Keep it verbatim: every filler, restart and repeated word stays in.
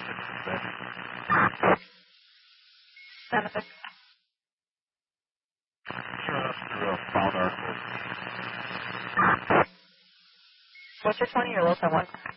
Benefit. Sure enough, through a foul dark. What's your twenty or low one?